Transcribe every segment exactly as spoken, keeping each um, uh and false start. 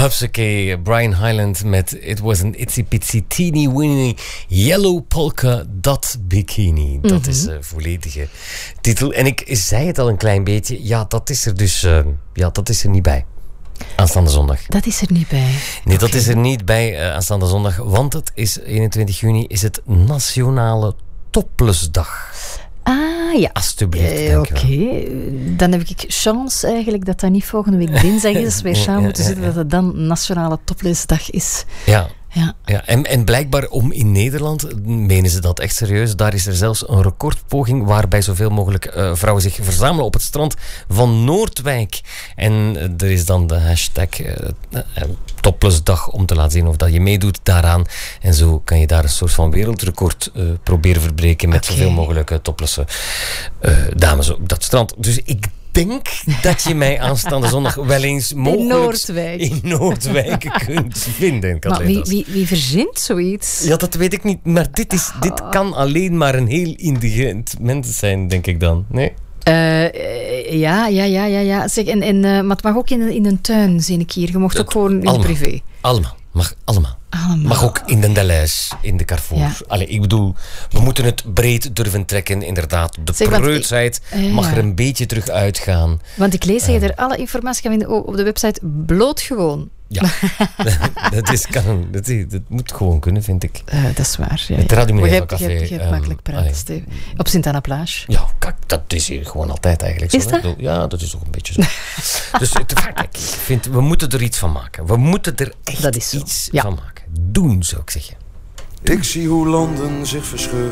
Hupsakee, Brian Hyland met It Was an Itsy Pitsy Teeny Weeny Yellow Polka Dot Bikini. Dat mm-hmm. is de uh, volledige titel. En ik zei het al een klein beetje. Ja, dat is er dus uh, ja, dat is er niet bij. Aanstaande zondag. Dat is er niet bij. Nee, okay. dat is er niet bij uh, aanstaande zondag. Want het is eenentwintig juni is het Nationale Toplessdag. Ah, ja. Alsjeblieft. Uh, Oké. Okay. Dan heb ik chance eigenlijk dat dat niet volgende week dinsdag is. Dus wij samen moeten zitten dat het dan Nationale Toplessdag is. Ja. Ja. Ja, en, en blijkbaar om in Nederland, menen ze dat echt serieus, daar is er zelfs een recordpoging waarbij zoveel mogelijk uh, vrouwen zich verzamelen op het strand van Noordwijk. En uh, er is dan de hashtag uh, uh, toplessdag om te laten zien of dat je meedoet daaraan. En zo kan je daar een soort van wereldrecord uh, proberen verbreken met okay. zoveel mogelijk uh, toplesse uh, dames op dat strand. Dus ik denk dat je mij aanstaande zondag wel eens mogelijk in Noordwijk, in Noordwijk kunt vinden. Maar wie, wie, wie verzint zoiets? Ja, dat weet ik niet. Maar dit, is, dit kan alleen maar een heel intelligent mens zijn, denk ik dan. Nee? Uh, ja, ja, ja, ja. ja. Zeg, en, en, uh, maar het mag ook in, in een tuin, zie ik hier. Je mocht dat ook gewoon in allemaal, privé. Allemaal. Mag allemaal. Allemaal. Mag ook in de Deleuze, in de Carrefour. Ja. Allee, ik bedoel, we moeten het breed durven trekken, inderdaad. De zeg, preutsheid ik, uh, mag ja. er een beetje terug uitgaan. Want ik lees dat je er alle informatie kan vinden op de website blootgewoon. Ja, dat, is, kan, dat, is, dat moet gewoon kunnen, vind ik. Uh, dat is waar. Ja, het Radio Minerva Café. Je hebt, je hebt um, makkelijk praten, Steven. Op Sint-Anna-Plage. Ja, kijk, dat is hier gewoon altijd eigenlijk zo. Is dat? Hè? Ja, dat is ook een beetje zo. Dus het, ik vind, we moeten er iets van maken. We moeten er echt dat is iets ja. van maken. Doen, zou ik zeggen. Ik zie hoe landen zich verscheuren.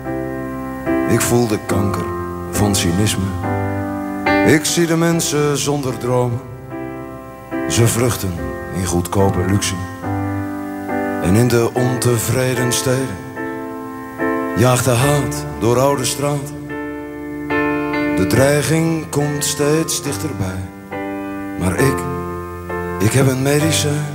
Ik voel de kanker van cynisme. Ik zie de mensen zonder dromen. Ze vluchten in goedkope luxe. En in de ontevreden steden jaagt de haat door oude straten. De dreiging komt steeds dichterbij. Maar ik, ik heb een medicijn.